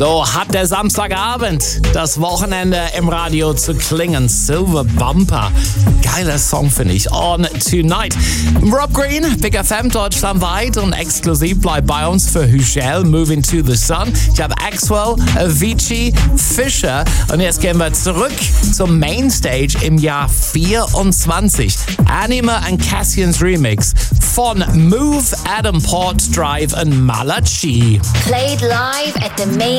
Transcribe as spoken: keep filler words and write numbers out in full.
So hat der Samstagabend, das Wochenende im Radio zu klingen. Silver Bumper. Geiler Song, finde ich. On Tonight. Rob Green, Big F M deutschlandweit und exklusiv bleibt bei uns für Hushel, Moving to the Sun. Ich habe Axwell, Avicii, Fisher und jetzt gehen wir zurück zum Mainstage im Jahr vierundzwanzig. Anima and Cassian's Remix von Move, Adam Port, Drive und Malachi. Played live at the main